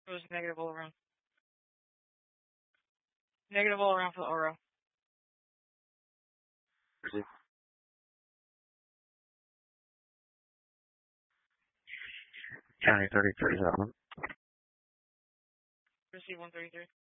It was negative all around. Negative all around for the Oro. County 33 is that one. Receive 133.